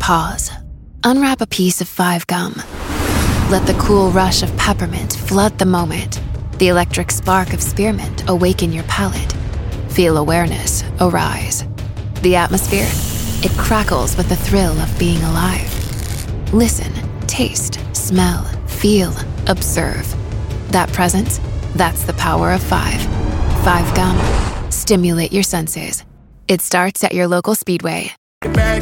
Pause. Unwrap a piece of 5 gum. Let the cool rush of peppermint flood the moment. The electric spark of spearmint awaken your palate. Feel awareness arise. The atmosphere, it crackles with the thrill of being alive. Listen, taste, smell, feel, observe. That presence, that's the power of 5. 5 gum. Stimulate your senses. It starts at your local Speedway. Bag